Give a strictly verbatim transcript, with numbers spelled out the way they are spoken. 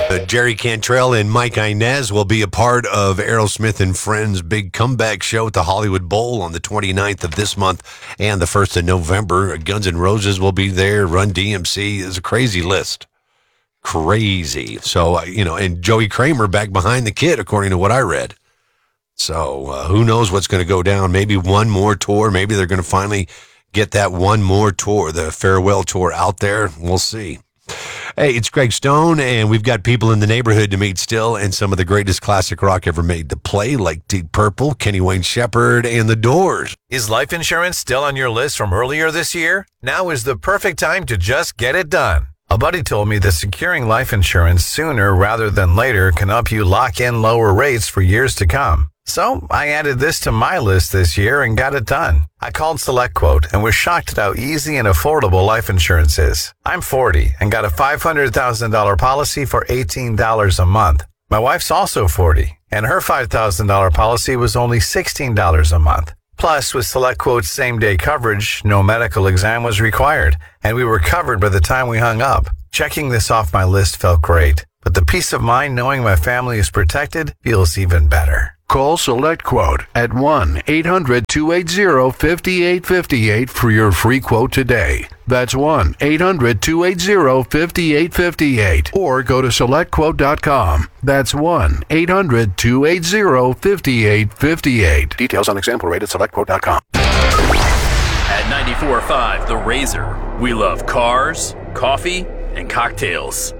Uh, Jerry Cantrell and Mike Inez will be a part of Aerosmith and Friends' big comeback show at the Hollywood Bowl on the twenty-ninth of this month and the first of November. Guns N' Roses will be there. Run D M C. It's a crazy list. Crazy. So, uh, you know, and Joey Kramer back behind the kid, according to what I read. So uh, who knows what's going to go down. Maybe one more tour. Maybe they're going to finally get that one more tour, the farewell tour out there. We'll see. Hey, it's Greg Stone, and we've got people in the neighborhood to meet still, and some of the greatest classic rock ever made to play, like Deep Purple, Kenny Wayne Shepherd, and The Doors. Is life insurance still on your list from earlier this year? Now is the perfect time to just get it done. A buddy told me that securing life insurance sooner rather than later can help you lock in lower rates for years to come. So I added this to my list this year and got it done. I called SelectQuote and was shocked at how easy and affordable life insurance is. I'm forty and got a five hundred thousand dollars policy for eighteen dollars a month. My wife's also forty, and her five thousand dollars policy was only sixteen dollars a month. Plus, with SelectQuote's same-day coverage, no medical exam was required, and we were covered by the time we hung up. Checking this off my list felt great, but the peace of mind knowing my family is protected feels even better. Call SelectQuote at one eight hundred two eight zero five eight five eight for your free quote today. That's one eight hundred two eight zero five eight five eight. Or go to select quote dot com. That's one eight hundred two eight zero five eight five eight. Details on example rate at select quote dot com. At ninety-four point five, The Razor, we love cars, coffee, and cocktails.